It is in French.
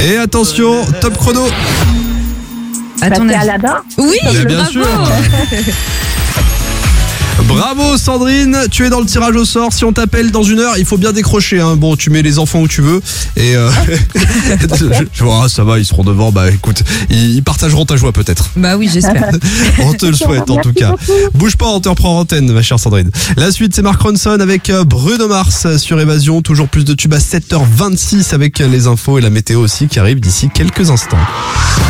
Et attention, top chrono. À ton C'est avis. Aladdin. Oui, Mais bien bravo. sûr. Bravo Sandrine, tu es dans le tirage au sort. Si on t'appelle dans 1 heure, il faut bien décrocher. Hein. Bon, tu mets les enfants où tu veux. Et je vois, ça va, ils seront devant. Bah écoute, ils partageront ta joie peut-être. Bah oui, j'espère. On te le souhaite en tout Merci cas. beaucoup. Bouge pas, on te reprend en antenne, ma chère Sandrine. La suite, c'est Mark Ronson avec Bruno Mars sur Évasion. Toujours plus de tubes à 7h26 avec les infos et la météo aussi qui arrive d'ici quelques instants.